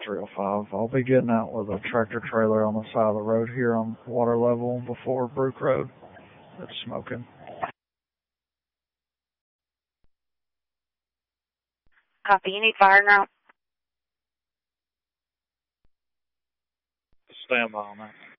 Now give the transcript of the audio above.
305. I'll be getting out with a tractor trailer on the side of the road here on water level before Brook Road. It's smoking. Copy. You need fire now? Stand by on that.